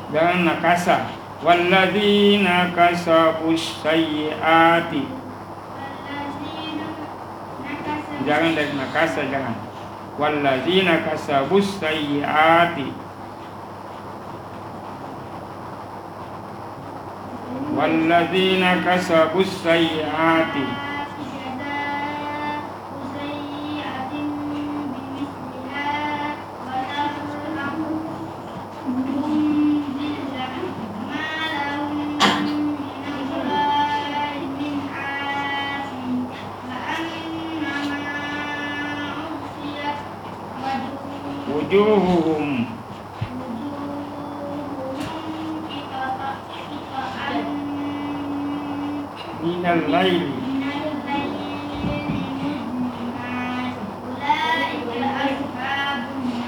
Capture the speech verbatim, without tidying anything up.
Jangan nakasa. Walladzina kasabus sayyiati. Jangan dari nakasa, jangan. Walladzina kasabus sayyiati. Walladzina kasabus sayyiati. Wujuhuhum minal laili